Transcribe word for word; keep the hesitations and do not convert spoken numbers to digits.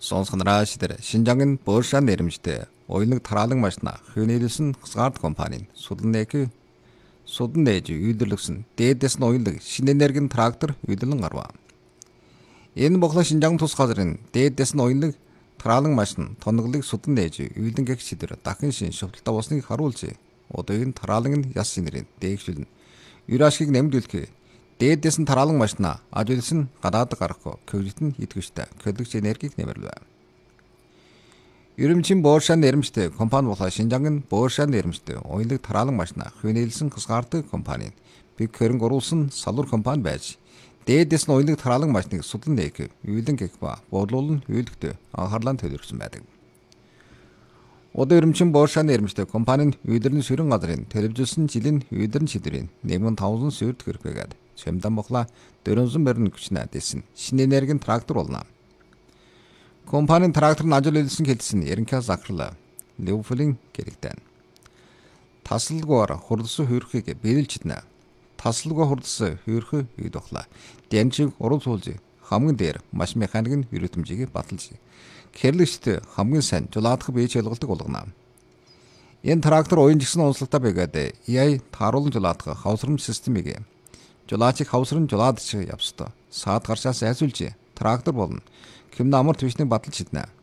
Сонсгонараа шидэр Шинжангийн Бөөршан нэрмжтэй оюуныг тараалан машина хөнөөлсөн хязгаард компанийн судан нэг судан нээж үйлдвэрлэгсэн дээдэс нь оюуныг шинэ энергийн трактор үйлдвэрлэн гарваа. Энэ бохлоо Шинжаан тус газрын дээдэс нь оюуныг тараалан машин тоноглыг судан нээж үйлдэн гэх шидэр дахин шин шөвтөлтөй болсныг харуулж одоогийн тараалан нь яс шинэрийн дээгшүүлнэ. Юрашгийг нэмдүүлэх дээдэс нь тараалан машина ажигласан гадаад гарахгүй кредит нь идэвхтэй кредит энергийг нэмэрлээ. Ерөнхий Бөөршан нэрмжтэй компани болоо Шинжаангийн Бөөршан нэрмжтэй оюуныг тараалан машина хөнөөлсөн хязгаартай компани биг хөрөнгө оруулсан салуур компани байж дээдэс нь оюуныг тараалан машиныг судлан нээх үйлдэн гэх ба борлуулан үйлдэгтэй анхаарлаа төлөвлөсөн байдаг. Одоо ерөнхий Бөөршан нэрмжтэй компанийн үйлдвэрийн ширэн газрын телевизсэн жилийн үйлдвэрийн шидрийн нэмэн тавсан сүйрд хэрэггээд Чемдан бохла дөрвөн барин хүчнэ дэсэн шинэ энергийн трактор болно. Компанийн трактор нь ажиглуулсан хэлсэн ерөнхий захирлаа Левфлин гэрэгтэн. Тасалгуур хурдсан хөрхийг биелэлжиднэ. Тасалгуу хурдсан хөрхөө үйд бохла. Дэнчиг урал суулж хамгийн дээр маш механик нь өрөөтмжийг баталж гэрлэгчтэй хамгийн сайн жулаадах бийж ялгалдаг болгоно. Энэ трактор оюун жигсэн онцлогтой байгаад эй ай тааруулан жулаадах хавсрам системийг жулаачиг хавсран жулаадчих явстай. Саад гаршаас айсуулж трактор болно. Кимна амар твишнийг баталж иднэ.